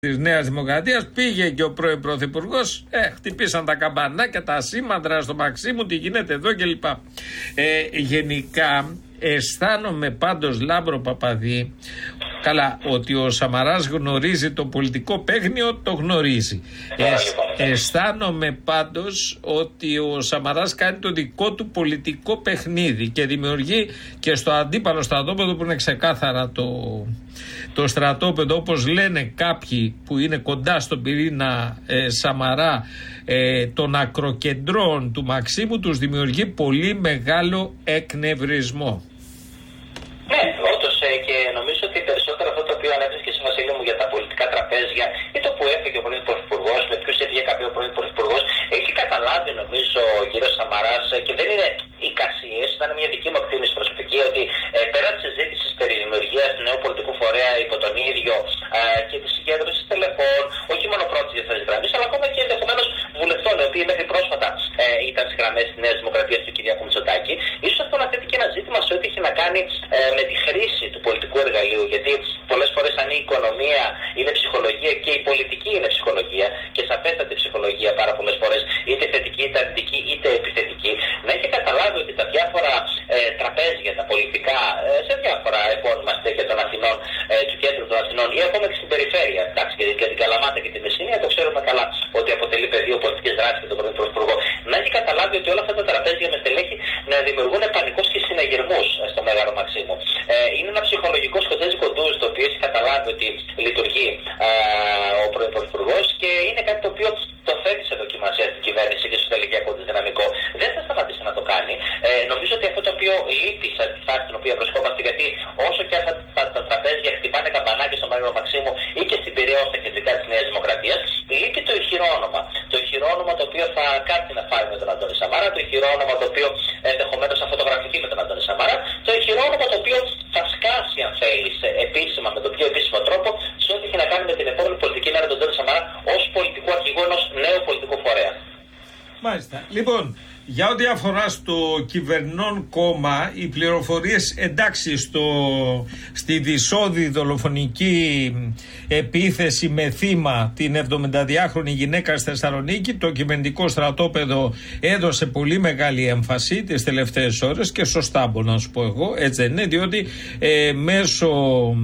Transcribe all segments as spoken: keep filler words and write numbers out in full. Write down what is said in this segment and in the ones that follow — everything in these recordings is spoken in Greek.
της Νέας Δημοκρατίας, πήγε και ο πρώην Πρωθυπουργός, ε, χτυπήσαν τα καμπανάκια, τα σήμαντρα στο Μαξίμου, τι γίνεται εδώ κλπ. Ε, γενικά αισθάνομαι πάντως, Λάμπρο Παπαδί, καλά, ότι ο Σαμαράς γνωρίζει το πολιτικό παίγνιο, το γνωρίζει. Ε, αισθάνομαι πάντως ότι ο Σαμαράς κάνει το δικό του πολιτικό παιχνίδι και δημιουργεί και στο αντίπαλο στρατόπεδο, που είναι ξεκάθαρα το, το στρατόπεδο, όπως λένε κάποιοι που είναι κοντά στον πυρήνα ε, Σαμαρά, ε, των ακροκεντρών του Μαξίμου, τους δημιουργεί πολύ μεγάλο εκνευρισμό. Ναι, όντως, ε, και νομίζω ότι περισσότερο αυτό το οποίο ανέφερες και εσύ, Βασίλη μου, για τα πολιτικά τραπέζια ή το που έφυγε ο πρώην Πρωθυπουργός, με ποιους έφυγε κάποιο πρώην Πρωθυπουργός, έχει καταλάβει νομίζω ο κύριος Σαμαράς, και δεν είναι εικασίες, ήταν μια δική μου εκτίμηση προσωπική, ότι ε, πέρα τη συζήτηση περί δημιουργίας του νέου πολιτικού φορέα υπό τον ίδιο ε, και τη συγκέντρωση τελεφών, όχι μόνο πρώτη διεθνής γραμμή, αλλά ακόμα και ενδεχομένως βουλευτών, οι οποίοι μέχρι πρόσφατα ε, ήταν στις γραμμές της Νέας Δημοκρατίας του Κυριάκου Μητσοτάκη, ίσως αυτό να θέτει και ένα ζήτημα σε ό,τι έχει να κάνει ε, με τη χρήση του πολιτικού εργαλείου. Γιατί πολλές φορές, αν η οικονομία είναι ψυχολογία και η πολιτική είναι ψυχολογία, και σαφέστατη ψυχολογία πάρα πολλές φορές, είτε θετική, είτε αρνητική, είτε επιθετική, να έχει καταλάβει ότι τα διάφορα ε, τραπέζια, τα πολιτικά, ε, σε διάφορα επώνυμα στέκια των Αθηνών, ε, του κέντρου των Αθηνών ή ακόμα και στην περιφέρεια, εντάξει, για, για την Καλαμάτα και τη Μεσσηνία, το ξέρουμε καλά ότι αποτελεί πεδίο πολιτικής δράσης και τον πρώην Πρωθυπουργό, να έχει καταλάβει ότι όλα αυτά τα τραπέζια με στελέχη να δημιουργούν πανικούς και συναγερμούς στο Μέγαρο Μαξίμου. Ε, είναι ένα ψυχολογικό σκοτέζικο ντουζ, το οποίο έχει καταλάβει ότι λειτουργεί ε, ο πρώην Πρωθυπουργός, και είναι κάτι το οποίο το θέτει σε δοκιμασία στην κυβέρνηση και στο στελεχειακό της δυναμικό. Δεν θα σταματήσει να το κάνει. Ε, νομίζω ότι αυτό το οποίο λείπει σε αυτή τη φάση στην οποία βρισκόμαστε, γιατί όσο και αυτά τα, τα τραπέζια χτυπάνε καμπανάκια στο Μέγαρο Μαξίμου ή και στην Πειραιά, στα κεντρικά της Νέας Δημοκρατίας, λείπει το ηχηρό όνομα. Το ηχηρό όνομα το οποίο θα κάτσει να φάει με τον Αντώνη Σαμάρα, το ηχηρό όνομα το οποίο ενδεχομένως θα φωτογραφηθεί με τον Αντώνη Σαμάρα, το ηχηρό όνομα το οποίο θα σκάσει, αν θέλει, επίσημα, με τον πιο επίσημο τρόπο, σε ό,τι έχει να κάνει με την επόμενη πολιτική μέρα του Αντώνη Σαμάρα ως πολιτικού αρχηγού ενός νέου πολιτικού φορέα. Μάλιστα. Λοιπόν, για ό,τι αφορά στο κυβερνών κόμμα, οι πληροφορίες, εντάξει, στο, στη δυσόδη δολοφονική επίθεση με θύμα την εβδομηνταδυάχρονη γυναίκα στη Θεσσαλονίκη, το κυβερνητικό στρατόπεδο έδωσε πολύ μεγάλη έμφαση τις τελευταίες ώρες, και σωστά μπορώ να σου πω εγώ, έτσι δεν είναι, διότι ε, μέσω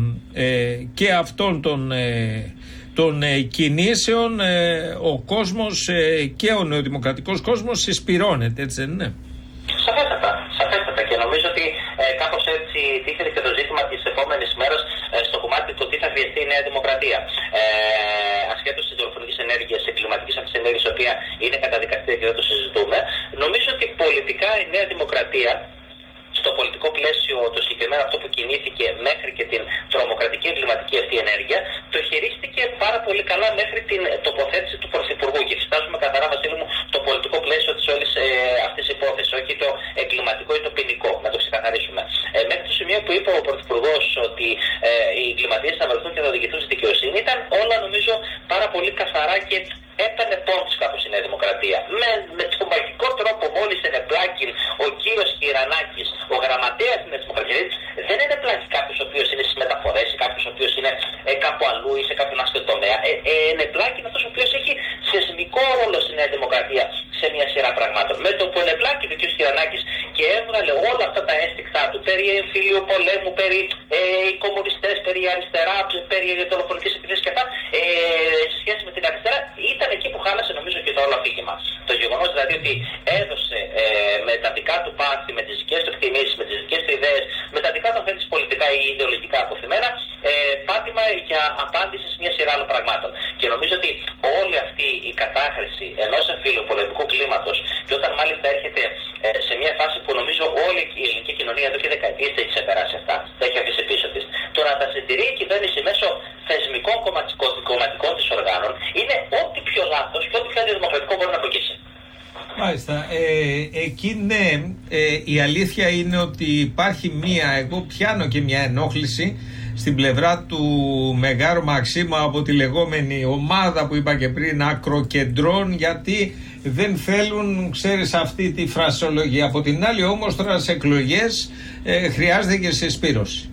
ε, και αυτών των ε, των ε, κινήσεων ε, ο κόσμος ε, και ο νεοδημοκρατικός κόσμος συσπυρώνεται, έτσι δεν είναι? Σαφέστατα, σαφέστατα, και νομίζω ότι ε, κάπως έτσι τίθεται και το ζήτημα της επόμενης μέρας ε, στο κομμάτι του τι θα χρειαστεί η Νέα Δημοκρατία. Ε, ασχέτως της δολοφονικής ενέργειας, της εγκληματικής αυτής ενέργειας, η οποία είναι καταδικαστήρια και δεν το συζητούμε, νομίζω ότι πολιτικά η Νέα Δημοκρατία, στο πολιτικό πλαίσιο το συγκεκριμένο αυτό που κινήθηκε μέχρι και την τρομοκρατική εγκληματική αυτή ενέργεια, το χειρίστηκε πάρα πολύ καλά μέχρι την τοποθέτηση του Πρωθυπουργού. Και εξετάζουμε καθαρά, Βασίλη μου, το πολιτικό πλαίσιο της όλης ε, αυτής της υπόθεσης, όχι το εγκληματικό ή το ποινικό, να το ξεκαθαρίσουμε. Ε, μέχρι το σημείο που είπε ο Πρωθυπουργός ότι ε, οι εγκληματίες θα βρεθούν και θα οδηγηθούν στη δικαιοσύνη, ήταν όλα νομίζω πάρα πολύ καθαρά και έπαιρνε πόντους κάπως η Νέα Δημοκρατία. Με, με τον μαγικό τρόπο, μόλις ενεπλάκει ο κύριος Κυρανάκης, ο γραμματέας της Νέας Δημοκρατίας, δεν ενεπλάκει κάποιος ο οποίος είναι στις μεταφορές ή κάποιος ο οποίος είναι ε, κάπου αλλού ή σε κάποιον άσχετο τομέα. Ε, ε, ενεπλάκει αυτός ο οποίος έχει θεσμικό ρόλο στη Νέα Δημοκρατία σε μια σειρά πραγμάτων. Με το που ενεπλάκει ο κύριος Κυρανάκης και έβγαλε όλα αυτά τα ένστικτά του περί εμφυλίου πολέμου, περί ε, οι κομμουνιστές, περί αριστερά, περί δολοφονικής επιθέσης και αυτά, ε, σε σχέση με την αριστερά, ήταν εκεί που χάλασε νομίζω και το όλο αφήγημα. Το γεγονός δηλαδή ότι έδωσε ε, με τα δικά του πάθη, με τις δικές του εκτιμήσεις, με τις δικές του ιδέες, με τα δικά του θέλεις πολιτικά ή ιδεολογικά αποθυμένα, ε, πάτημα για απάντηση σε μια σειρά άλλων πραγμάτων. Και νομίζω ότι όλη αυτή η κατάχρηση ενός εμφύλιου πολεμικού κλίματος, και όταν μάλιστα έρχεται ε, σε μια φάση που νομίζω όλη η ελληνική κοινωνία εδώ και δεκαετίες τα έχει ξεπεράσει αυτά, τα έχει αφήσει πίσω της, το να τα συντηρεί η κυβέρνηση μέσω θεσμικών κομματικών της οργάνων είναι ό,τι πιο λάθος και ό,τι πιο αντιδημοκρατικό μπορεί να προκύψει. Μάλιστα. Ε, εκεί ναι, ε, η αλήθεια είναι ότι υπάρχει μία, εγώ πιάνω και μια ενόχληση στην πλευρά του Μεγάρου Μαξίμου από τη λεγόμενη ομάδα που είπα και πριν ακροκεντρών, γιατί δεν θέλουν, ξέρεις, αυτή τη φρασιολογία. Από την άλλη όμως τώρα σε εκλογές ε, χρειάζεται και συσπήρωση.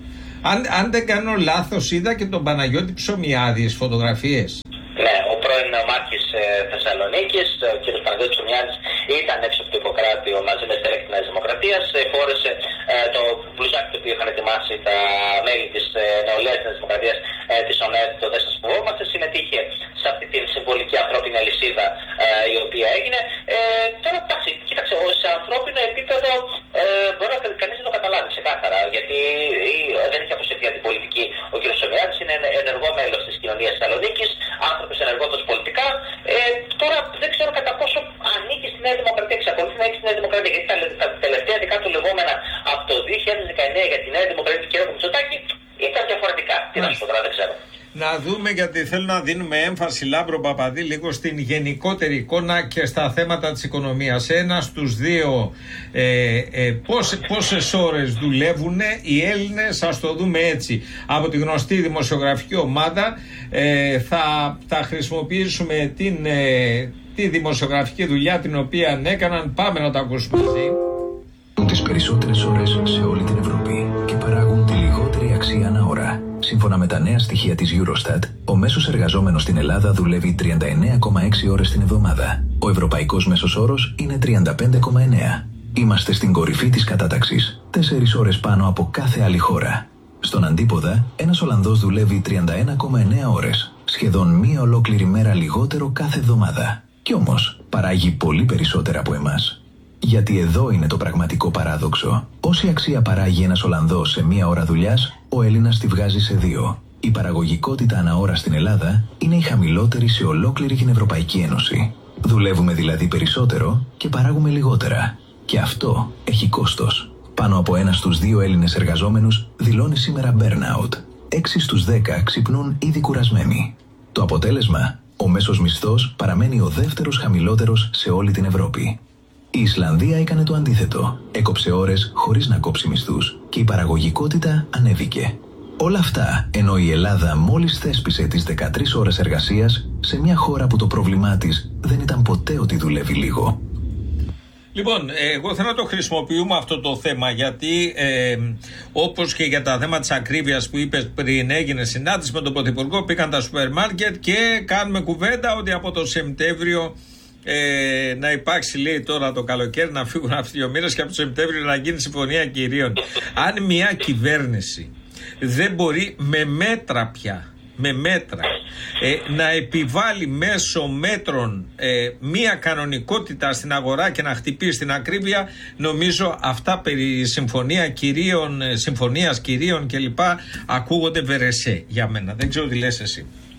Αν, αν δεν κάνω λάθος, είδα και τον Παναγιώτη Ψωμιάδη φωτογραφίες. Ναι, ο πρώην νομάρχης ε, Θεσσαλονίκης, ο κ. Παναγιώτης Ψωμιάδης, ήταν έξω από το Ιπποκράτειο μαζί με στελέχη της Νέας Δημοκρατίας. Ε, φόρεσε ε, το μπλουζάκι το οποίο είχαν ετοιμάσει τα μέλη της ε, νεολαίας της Νέας Δημοκρατίας, ε, της ΟΝΕΔ, το «Δεν σας φοβόμαστε». Συμμετείχε σε αυτή την συμβολική ανθρώπινη αλυσίδα ε, η οποία έγινε. Ε, τώρα, εντάξει, κοίταξε, σε ανθρώπινο επίπεδο ε, μπορεί να κανείς να το καταλάβει ξεκάθαρα, γιατί ε, δεν έχει αποσυρθεί αντιπολιτική. Ο κ. Ψωμιάδης είναι ενεργό μέλος της κοινωνίας Θεσσαλονίκης, άνθρωπος ενεργότος πολιτικά. Ε, τώρα δεν ξέρω κατά πόσο ανήκει στη Νέα Δημοκρατία, εξακολουθεί να έχει στη Νέα Δημοκρατία. Γιατί τα, τα τελευταία δικά του λεγόμενα από το δύο χιλιάδες δεκαεννέα για τη Νέα Δημοκρατία του κ. Μητσοτάκη ήταν διαφορετικά. Τι να σου πω τώρα, δεν ξέρω. Να δούμε, γιατί θέλω να δίνουμε έμφαση, Λάμπρο Παπαδί, λίγο στην γενικότερη εικόνα και στα θέματα της οικονομίας. Ένα στους δύο, ε, ε, πόσε, πόσες ώρες δουλεύουν οι Έλληνες, ας το δούμε έτσι. Από τη γνωστή δημοσιογραφική ομάδα ε, θα, θα χρησιμοποιήσουμε την, ε, τη δημοσιογραφική δουλειά την οποία έκαναν. Πάμε να το ακούσουμε μαζί. Τις περισσότερες ώρες σε όλη την Ευρώπη και παράγουν τη λιγότερη αξία ανά ώρα. Σύμφωνα με τα νέα στοιχεία της Eurostat, ο μέσος εργαζόμενος στην Ελλάδα δουλεύει τριάντα εννέα κόμμα έξι ώρες την εβδομάδα. Ο ευρωπαϊκός μέσος όρος είναι τριάντα πέντε κόμμα εννέα. Είμαστε στην κορυφή της κατάταξης, τέσσερις ώρες πάνω από κάθε άλλη χώρα. Στον αντίποδα, ένας Ολλανδός δουλεύει τριάντα ένα κόμμα εννέα ώρες, σχεδόν μία ολόκληρη μέρα λιγότερο κάθε εβδομάδα. Κι όμως, παράγει πολύ περισσότερα από εμάς. Γιατί εδώ είναι το πραγματικό παράδοξο. Όση αξία παράγει ένας Ολλανδός σε μία ώρα δουλειάς, ο Έλληνας τη βγάζει σε δύο. Η παραγωγικότητα ανά ώρα στην Ελλάδα είναι η χαμηλότερη σε ολόκληρη την Ευρωπαϊκή Ένωση. Δουλεύουμε δηλαδή περισσότερο και παράγουμε λιγότερα. Και αυτό έχει κόστος. Πάνω από ένα στους δύο Έλληνες εργαζόμενους δηλώνει σήμερα burnout. Έξι στους δέκα ξυπνούν ήδη κουρασμένοι. Το αποτέλεσμα, ο μέσος μισθός παραμένει ο δεύτερος χαμηλότερος σε όλη την Ευρώπη. Η Ισλανδία έκανε το αντίθετο. Έκοψε ώρες χωρίς να κόψει μισθούς και η παραγωγικότητα ανέβηκε. Όλα αυτά ενώ η Ελλάδα μόλις θέσπισε τις δεκατρείς ώρες εργασίας σε μια χώρα που το πρόβλημά της δεν ήταν ποτέ ότι δουλεύει λίγο. Λοιπόν, εγώ θέλω να το χρησιμοποιούμε αυτό το θέμα, γιατί ε, όπως και για τα θέματα της ακρίβειας που είπες πριν, έγινε συνάντηση με τον Πρωθυπουργό, πήγαν τα σούπερ μάρκετ και κάνουμε κουβέντα ότι από το Σεπτέμβριο Ε, να υπάρξει, λέει, τώρα το καλοκαίρι να φύγουν αυτοί οι δύο μήνες και από το Σεπτέμβριο να γίνει συμφωνία κυρίων. Αν μια κυβέρνηση δεν μπορεί με μέτρα πια, με μέτρα ε, να επιβάλλει μέσω μέτρων ε, μια κανονικότητα στην αγορά και να χτυπήσει την ακρίβεια, νομίζω αυτά περί συμφωνία κυρίων, συμφωνίας κυρίων κλπ. Ακούγονται βερεσέ για μένα. Δεν ξέρω τι λες εσύ.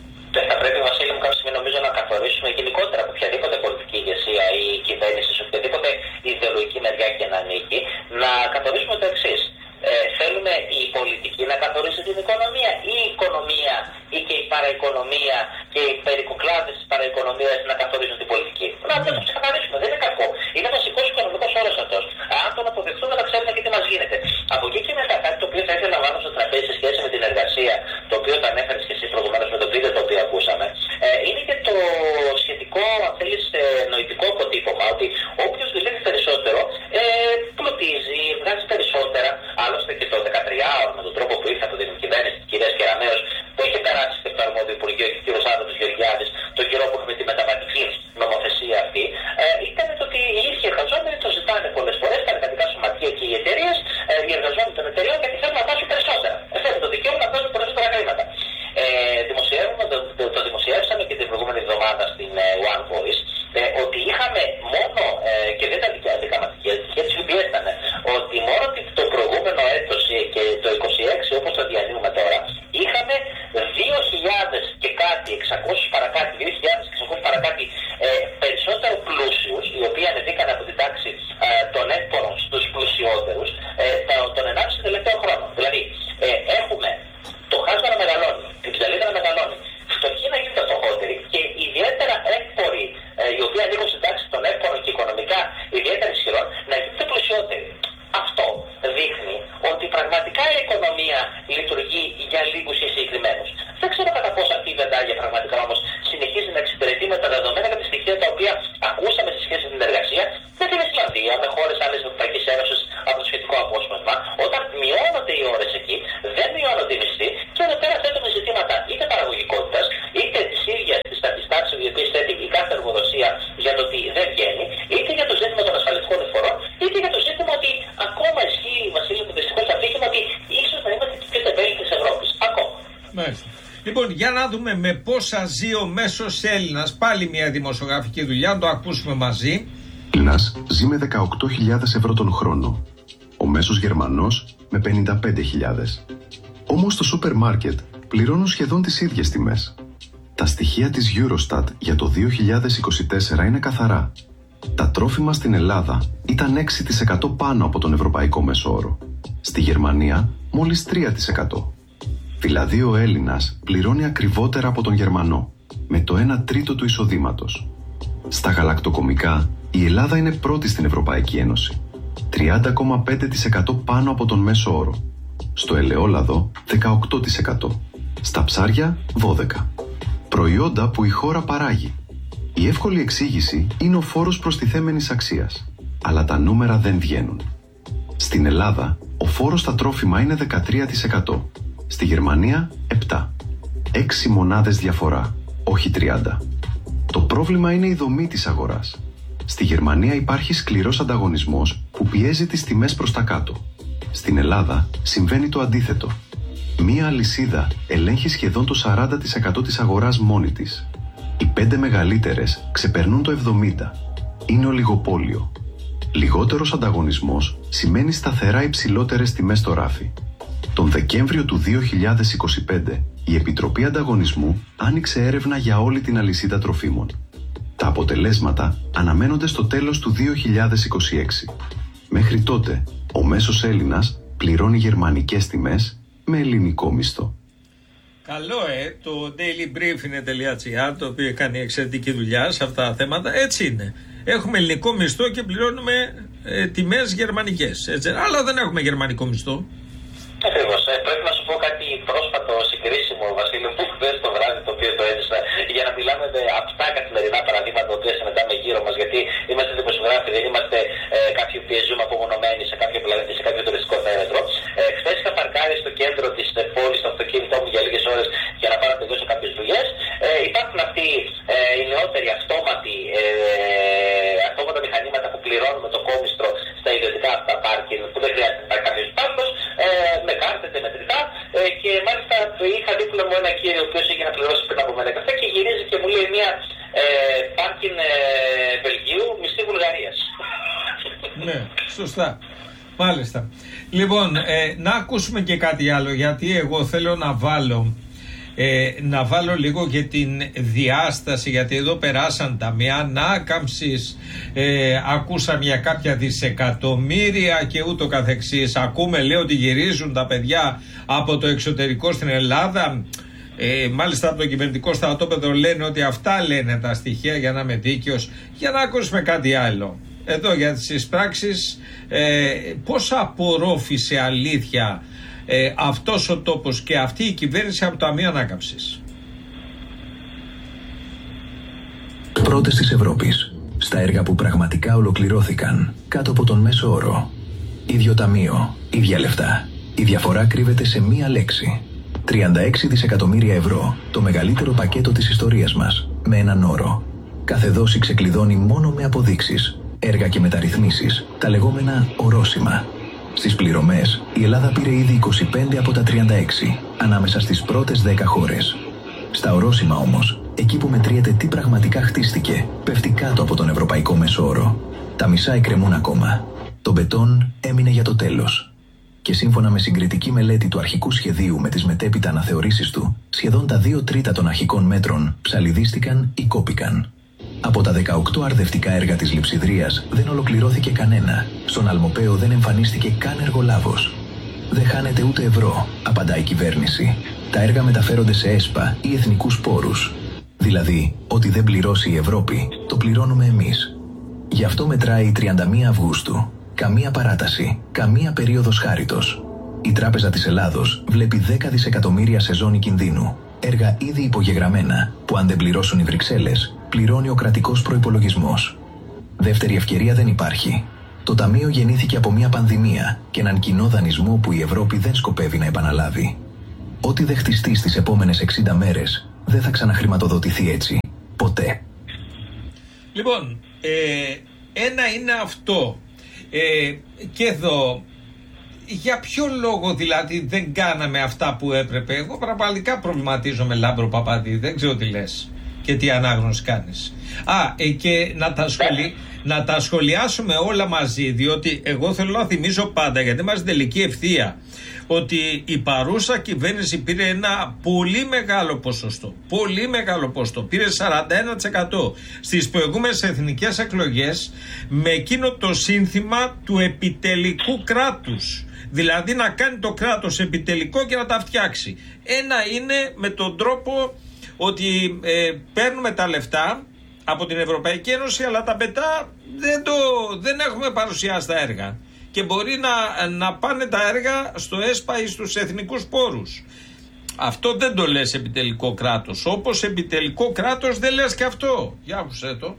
Θα πρέπει, Βασίλη μου, κάποια στιγμή νομίζω να καθορίσουμε γενικότερα από οποιαδήποτε πολιτική ηγεσία ή κυβέρνηση, σε οποιαδήποτε ιδεολογική μεριά και να ανήκει, να καθορίσουμε το εξής. Ε, θέλουμε η πολιτική να καθορίσει την οικονομία, ή η οικονομία ή και η παραοικονομία και οι περικουκλάδες της παραοικονομίας να καθορίζουν την πολιτική. Να το ξεκαθαρίσουμε, δεν είναι κακό. Είναι βασικός οικονομικός όρος αυτός. Αν τον αποδεχτούμε, θα ξέρουμε και τι μας γίνεται. Από εκεί και μετά, κάτι το οποίο θα ήθελα να βάλω στο τραπέζι σε σχέση με την εργασία, το οποίο το ανέφερες και εσύ προηγουμένως με το βίντεο το οποίο ακούσαμε, ε, είναι και το σχετικό, αν θέλεις, νοητικό αποτύπωμα, ότι όποιος δουλεύει περισσότερο ε, πλουτίζει, βγάζει περισσότερα. Άλλωστε και το δεκατριάωρο, με τον τρόπο που ήρθε από την κυβέρνηση της κυρίας Κεραμέως, που είχε περάσει και το αρμόδιο Υπουργείο και ο κ. Άδωνης Γεωργιάδης, τον καιρό που είχαμε τη μεταβατική νομοθεσία αυτή, ε, ήταν ότι οι ίδιοι εργαζόμενοι το ζητάνε πολλές φορές, τα εργατικά σωματεία και οι εταιρείες, ε, οι εργαζόμενοι των εταιρεών, γιατί θέλουν να βάζουν περισσότερα. Θέλουν το δικαίωμα να βάζουν περισσότερα χρήματα. Ε, δημοσιεύουμε, το, το, το δημοσιεύσαμε και την προηγούμενη εβδομάδα στην ε, One Voice, ε, ότι είχαμε μόνο, ε, και δεν ήταν δικαματική, έτσι ήταν, ότι μόνο το προηγούμενο έτος και το είκοσι έξι, όπως το διανύουμε τώρα, είχαμε δύο χιλιάδες και κάτι, εξακόσιους παρακάτω, δύο χιλιάδες εξακόσιους παρακάτω ε, περισσότερο πλούσιους, οι οποίοι ανεβήκαν από την τάξη ε, των εύπορων στους πλουσιότερους, ε, τον ενάμιση τελευταίο χρόνο. Δηλαδή, ε, έχουμε το χάσμα να μεγαλώνει, την ψαλίδα να μεγαλώνει, φτωχοί να γίνονται φτωχότεροι και ιδιαίτερα εύποροι, ε, οι οποίοι ανήκουν στην τάξη των εύπορων και οικονομικά ιδιαίτερα ισχυρών, να γίνονται πλουσιότεροι. Αυτό δείχνει ότι πραγματικά η οικονομία λειτουργεί για λίγους και συγκεκριμένους. Δεν ξέρω κατά πόσο αυτή η βεντάγια πραγματικά όμως συνεχίζει να εξυπηρετεί με τα δεδομένα, γιατί να δούμε με πόσα ζει ο μέσος Έλληνας. Πάλι μια δημοσιογραφική δουλειά, να το ακούσουμε μαζί. Έλληνας ζει με δεκαοκτώ χιλιάδες ευρώ τον χρόνο. Ο μέσος Γερμανός με πενήντα πέντε χιλιάδες. Όμως στο σούπερ μάρκετ πληρώνουν σχεδόν τις ίδιες τιμές. Τα στοιχεία της Eurostat για το δύο χιλιάδες είκοσι τέσσερα είναι καθαρά. Τα τρόφιμα στην Ελλάδα ήταν έξι τοις εκατό πάνω από τον ευρωπαϊκό μέσο όρο. Στη Γερμανία μόλις τρία τοις εκατό. Δηλαδή ο Έλληνας πληρώνει ακριβότερα από τον Γερμανό, με το ένα τρίτο του εισοδήματος. Στα γαλακτοκομικά η Ελλάδα είναι πρώτη στην Ευρωπαϊκή Ένωση. τριάντα κόμμα πέντε τοις εκατό πάνω από τον μέσο όρο. Στο ελαιόλαδο δεκαοκτώ τοις εκατό. Στα ψάρια δώδεκα τοις εκατό. Προϊόντα που η χώρα παράγει. Η εύκολη εξήγηση είναι ο φόρος προστιθέμενης αξίας. Αλλά τα νούμερα δεν βγαίνουν. Στην Ελλάδα, ο φόρος στα τρόφιμα είναι δεκατρία τοις εκατό. Στη Γερμανία, επτά τοις εκατό. έξι μονάδες διαφορά, όχι τριάντα. Το πρόβλημα είναι η δομή της αγοράς. Στη Γερμανία υπάρχει σκληρός ανταγωνισμός που πιέζει τις τιμές προς τα κάτω. Στην Ελλάδα συμβαίνει το αντίθετο. Μία αλυσίδα ελέγχει σχεδόν το σαράντα τοις εκατό της αγοράς μόνη της. Οι πέντε μεγαλύτερες ξεπερνούν το εβδομήντα τοις εκατό. Είναι ολιγοπόλιο. Λιγότερος ανταγωνισμός σημαίνει σταθερά υψηλότερες τιμές στο ράφι. Τον Δεκέμβριο του δύο χιλιάδες είκοσι πέντε η Επιτροπή Ανταγωνισμού άνοιξε έρευνα για όλη την αλυσίδα τροφίμων. Τα αποτελέσματα αναμένονται στο τέλος του δύο χιλιάδες είκοσι έξι. Μέχρι τότε, ο μέσος Έλληνας πληρώνει γερμανικές τιμές με ελληνικό μισθό. Καλό, ε, το dailybriefing.gr, το οποίο κάνει εξαιρετική δουλειά σε αυτά τα θέματα, έτσι είναι. Έχουμε ελληνικό μισθό και πληρώνουμε ε, τιμές γερμανικές, έτσι, αλλά δεν έχουμε γερμανικό μισθό. Ακριβώς. Ε, πρέπει να σου πω κάτι πρόσφατο συγκρίσιμο, Βασίλη, που χθες το βράδυ το οποίο το έζησα, για να μιλάμε με αυτά καθημερινά παραδείγματα τα οποία συναντάμε γύρω μας, γιατί είμαστε δημοσιογράφοι, δεν είμαστε ε, κάποιοι που ζούμε απομονωμένοι σε κάποιο πλανήτη, σε κάποιο τουριστικό θέρετρο. Ε, χθες είχα παρκάρει στο κέντρο της ε, πόλης το αυτοκίνητό μου για λίγες ώρες για να πάω να τελειώσω κάποιες δουλειές. Ε, υπάρχουν αυτοί ε, οι νεότεροι αυτόματοι, ε, αυτόματα μηχανήματα που πληρώνουν το κόμιστρο στα ιδιωτικά αυτά πάρκινγκ, που δεν χρειάζεται να υπάρχει κάποιος πάρκος, ε, με κάρτες, μετρητά, ε, και μάλιστα είχα δίπλα μου ένα κύριο ο οποίος είχε να πληρώσει πριν από μένα καφέ και γυρίζει και μου λέει μια ε, πάρκινγκ ε, Βελγίου, μισθή Βουλγαρίας. Ναι, σωστά. Μάλιστα. Λοιπόν, ε, να ακούσουμε και κάτι άλλο, γιατί εγώ θέλω να βάλω Ε, να βάλω λίγο και την διάσταση, γιατί εδώ περάσαν ταμεία ανάκαμψης, ε, ακούσαμε για κάποια δισεκατομμύρια και ούτω καθεξής. Ακούμε, λέει, ότι γυρίζουν τα παιδιά από το εξωτερικό στην Ελλάδα. Ε, μάλιστα από το κυβερνητικό στρατόπεδο λένε ότι αυτά λένε τα στοιχεία, για να είμαι δίκαιος. Για να ακούσουμε κάτι άλλο εδώ για τις εισπράξεις, ε, πώς απορρόφησε αλήθεια Ε, αυτός ο τόπος και αυτή η κυβέρνηση από το Ταμείο Ανάκαμψης. Πρώτες της Ευρώπης, στα έργα που πραγματικά ολοκληρώθηκαν κάτω από τον μέσο όρο. Ίδιο ταμείο, ίδια λεφτά. Η διαφορά κρύβεται σε μία λέξη. τριάντα έξι δισεκατομμύρια ευρώ, το μεγαλύτερο πακέτο της ιστορίας μας, με έναν όρο. Κάθε δόση ξεκλειδώνει μόνο με αποδείξεις, έργα και μεταρρυθμίσεις, τα λεγόμενα ορόσημα. Στις πληρωμές, η Ελλάδα πήρε ήδη είκοσι πέντε από τα τριάντα έξι, ανάμεσα στις πρώτες δέκα χώρες. Στα ορόσημα όμως, εκεί που μετριέται τι πραγματικά χτίστηκε, πέφτει κάτω από τον ευρωπαϊκό μέσο όρο. Τα μισά εκκρεμούν ακόμα. Το μπετόν έμεινε για το τέλος. Και σύμφωνα με συγκριτική μελέτη του αρχικού σχεδίου με τις μετέπειτα αναθεωρήσεις του, σχεδόν τα δύο τρίτα των αρχικών μέτρων ψαλιδίστηκαν ή κόπηκαν. Από τα δεκαοκτώ αρδευτικά έργα της Λειψιδρίας δεν ολοκληρώθηκε κανένα. Στον Αλμοπαίο δεν εμφανίστηκε καν εργολάβος. Δεν χάνεται ούτε ευρώ, απαντά η κυβέρνηση. Τα έργα μεταφέρονται σε ΕΣΠΑ ή εθνικούς πόρους. Δηλαδή, ό,τι δεν πληρώσει η Ευρώπη, το πληρώνουμε εμείς. Γι' αυτό μετράει η τριάντα μία Αυγούστου. Καμία παράταση, καμία περίοδος χάριτος. Η Τράπεζα της Ελλάδος βλέπει δέκα δισεκατομμύρια σε ζώνη κινδύνου. Έργα ήδη υπογεγραμμένα, που αν δεν πληρώσουν οι Βρυξέλλες, πληρώνει ο κρατικός προϋπολογισμός. Δεύτερη ευκαιρία δεν υπάρχει. Το Ταμείο γεννήθηκε από μια πανδημία και έναν κοινό δανεισμό που η Ευρώπη δεν σκοπεύει να επαναλάβει. Ό,τι δεν χτιστεί στις επόμενες εξήντα μέρες δεν θα ξαναχρηματοδοτηθεί έτσι. Ποτέ. Λοιπόν, ε, ένα είναι αυτό. Ε, και εδώ για ποιο λόγο δηλαδή δεν κάναμε αυτά που έπρεπε? Εγώ πραγματικά προβληματίζομαι, Λάμπρο Παπαδί, δεν ξέρω τι λες και τι ανάγνωση κάνεις. Α, ε, και να τα, σχολι... να τα σχολιάσουμε όλα μαζί, διότι εγώ θέλω να θυμίσω πάντα, γιατί είμαστε τελική ευθεία, ότι η παρούσα κυβέρνηση πήρε ένα πολύ μεγάλο ποσοστό, πολύ μεγάλο ποσοστό, πήρε σαράντα ένα τοις εκατό στις προηγούμενες εθνικές εκλογές με εκείνο το σύνθημα του επιτελικού κράτους. Δηλαδή να κάνει το κράτος επιτελικό και να τα φτιάξει. Ένα είναι με τον τρόπο ότι ε, παίρνουμε τα λεφτά από την Ευρωπαϊκή Ένωση, αλλά τα πετά δεν, το, δεν έχουμε παρουσιάσει τα έργα. Και μπορεί να, να πάνε τα έργα στο ΕΣΠΑ ή στους εθνικούς πόρους. Αυτό δεν το λες επιτελικό κράτος. Όπως επιτελικό κράτος δεν λες και αυτό. Για άκουσέ το.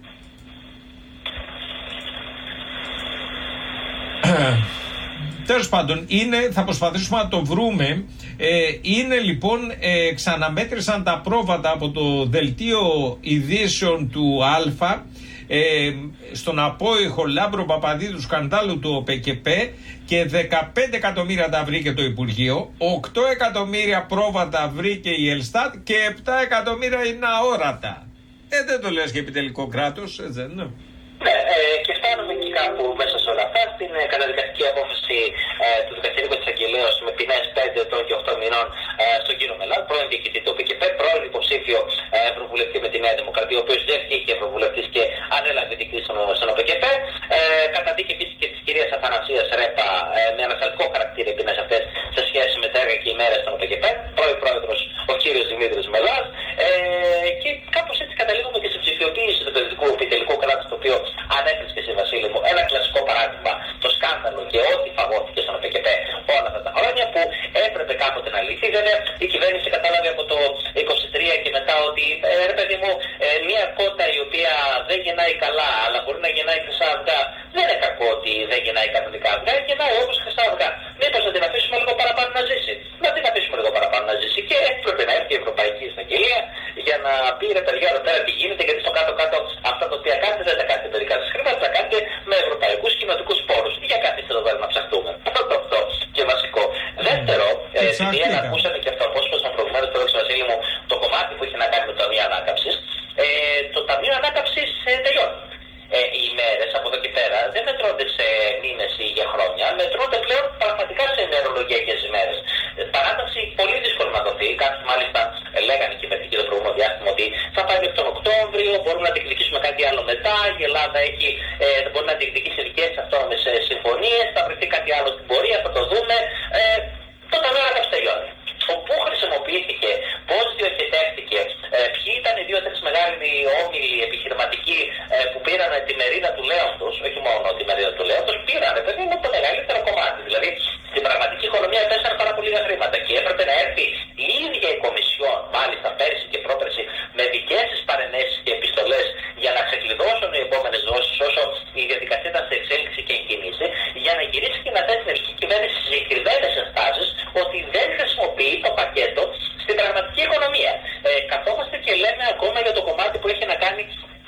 Τέλος πάντων, είναι, θα προσπαθήσουμε να το βρούμε. Ε, είναι λοιπόν, ε, ξαναμέτρησαν τα πρόβατα από το δελτίο ειδήσεων του Α, ε, στον απόϊχο Λάμπρο Παπαδί του σκανδάλου του ΟΠΕΚΕΠ, και δεκαπέντε εκατομμύρια τα βρήκε το Υπουργείο, οκτώ εκατομμύρια πρόβατα βρήκε η Ελστάτ και επτά εκατομμύρια είναι αόρατα. Ε, δεν το λες και επιτελικό κράτος, έτσι δεν είναι? Ναι, ε, και φτάνουμε εκεί κάπου μέσα σε όλα αυτά στην ε, καταδικαστική απόφαση ε, του Δικαστηρίου της Αγγελέως με ποινές πέντε ετών και οκτώ μηνών ε, στον κύριο Μελά, πρώην διοικητή του ΟΠΕΚΕΠ, πρώην υποψήφιο ε, ευρωβουλευτή με τη Νέα Δημοκρατία, ο οποίος δεν βγήκε ευρωβουλευτής και ανέλαβε διοικητή στον ΟΠΕΚΕΠ. Ε, καταδίκη επίσης και της κυρίας Αθανασίας Ρέπα ε, με ανασταλτικό χαρακτήρα οι ποινές αυτές σε σχέση με τα έργα και οι μέρες στον ΟΠΕΚΕΠ, πρώην πρόεδρος ο κύριος Δημήτρης Μελάς. Ε, και κάπως έτσι καταλήγουμε και σε ψηφιοποίηση του παιδικού επιτελικού κράτους, το οποίο ανέφερες και εσύ, Βασίλη μου, ένα κλασικό παράδειγμα, το σκάνδαλο και ό,τι φαγώθηκε στον ΟΠΕΚΕΠ όλα αυτά τα χρόνια, που έπρεπε κάποτε να λυθεί. Βέβαια, η κυβέρνηση κατάλαβε από το είκοσι τρία και μετά ότι, ε, ρε παιδί μου, ε, μια κότα η οποία δεν γεννάει καλά, αλλά μπορεί να γεννάει χρυσά αυγά, δεν είναι κακό ότι δεν γεννάει κανονικά αυγά, γεννάει όπως χρυσά αυγά. Μήπως να την αφήσουμε λίγο παραπάνω να ζήσει. Να την αφήσουμε λίγο παραπάνω να ζήσει. Και έπρεπε να έρθει η Ευρωπαϊκή Εισαγγελία για να πει, ρε παιδιά, εδώ πέρα τι γίνεται, γιατί στο κάτω-κάτω αυτά τα οποία κάνετε δεν τα κάνετε περί κάτω χρήματα, τα κάνετε με ευρωπαϊκούς κοινοτικούς πόρους. Για καθίστε εδώ πέρα να ψαχτούμε. Πρώτο αυτό και βασικό. Δεύτερο, ε, επειδή ακούσαμε και αυτό, όπως είπαμε προηγουμένως, το έξω, Βασίλη μου, το κομμάτι που έχει να κάνει με το Ταμείο Ανάκαμψης, ε, το Ταμείο Ανάκαμψης ε, τελειώνει. Ε, οι ημέρες από εδώ και πέρα δεν μετρώνται σε μήνες ή για χρόνια, μετρώνται πλέον πραγματικά σε ημερολογιακές ημέρες. Ε, παράταση πολύ δύσκολη να δοθεί. Κάποιοι μάλιστα ε, λέγανε και με το προηγούμενο διάστημα ότι θα πάει μέχρι τον Οκτώβριο, μπορούμε να διεκδικήσουμε κάτι άλλο μετά. Η Ελλάδα έχει, ε, μπορεί να διεκδικήσει δικές αυτόνομες ε, συμφωνίες, θα βρεθεί κάτι άλλο στην πορεία, θα το δούμε. Ε, το Ταμείο Ανάκαμψης τελειώνει. Πού χρησιμοποιήθηκε, πώς διοχετεύτηκε, ε, ποιοι ήταν οι δύο-τρεις μεγάλοι όμιλοι επιχειρηματικοί ε, που πήραν τη μερίδα του λέοντος, όχι μόνο τη μερίδα του λέοντος, πήραν παιδί μου το μεγαλύτερο κομμάτι. Δηλαδή στην πραγματική οικονομία πέσανε πάρα πολύ λίγα χρήματα και έπρεπε να έρθει η ίδια η Κομισιόν, μάλιστα πέρσι και πρόπερσι, με δικές της παρενέσεις και επιστολές για να ξεκλειδώσουν οι επόμενες δόσεις όσο η διαδικασία ήταν σε εξέλιξη και εγκινήσει, για να γυρίσει και να θέσει την ελληνική κυβέρνηση σε συγκεκριμένες ενστάσεις ότι δεν χρησιμοποιεί το πακέτο στην πραγματική οικονομία. Ε, καθόμαστε και λέμε ακόμα για το κομμάτι που έχει να κάνει